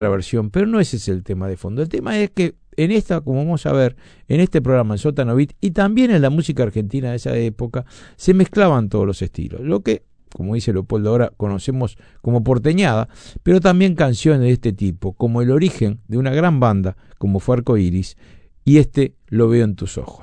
versión, pero no ese es el tema de fondo. El tema es que en esta, como vamos a ver, en este programa, en Sótano Beat, y también en la música argentina de esa época, se mezclaban todos los estilos. Lo que, como dice Leopoldo ahora, conocemos como porteñada, pero también canciones de este tipo, como el origen de una gran banda, como fue Arco Iris, y Lo veo en tus ojos.